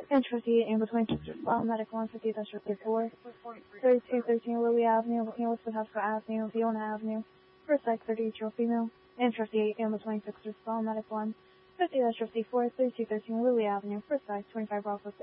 And 58 Amber 26 Medical on 50-54, 3213 Lily Avenue, West Pasco Avenue, Fiona Avenue, First Psych 38-year-old female. And 58 Amber 26 Medical on 50-54, 3213 Lily Avenue, First Psych 25 Bravo